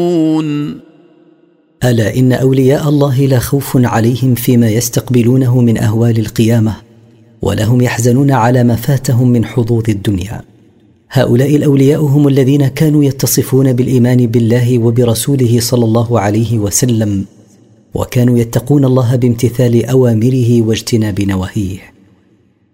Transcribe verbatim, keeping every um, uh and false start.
ألا إن أولياء الله لا خوف عليهم فيما يستقبلونه من أهوال القيامة، ولا هم يحزنون على ما فاتهم من حظوظ الدنيا. هؤلاء الأولياء هم الذين كانوا يتصفون بالإيمان بالله وبرسوله صلى الله عليه وسلم، وكانوا يتقون الله بامتثال أوامره واجتناب نواهيه.